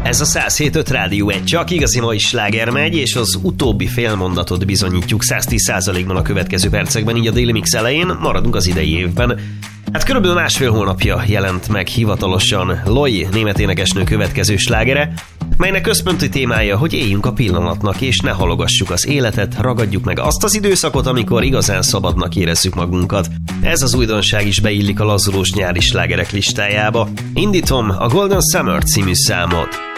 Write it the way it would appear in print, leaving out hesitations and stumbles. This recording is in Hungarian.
Ez a 107.5 Rádió egy csak igazi mai sláger megy, és az utóbbi félmondatot bizonyítjuk 110%-ban a következő percekben, így a Daily Mix elején maradunk az idei évben. Hát körülbelül másfél hónapja jelent meg hivatalosan Loi német énekesnő következő slágere, melynek központi témája, hogy éljünk a pillanatnak, és ne halogassuk az életet, ragadjuk meg azt az időszakot, amikor igazán szabadnak érezzük magunkat. Ez az újdonság is beillik a lazulós nyári slágerek listájába. Indítom a Golden Summer című számot.